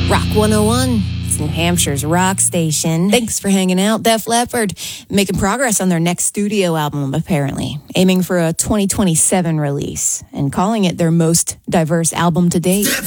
Rock 101. It's New Hampshire's rock station. Thanks for hanging out. Def Leppard making progress on their next studio album, apparently. Aiming for a 2027 release and calling it their most diverse album to date.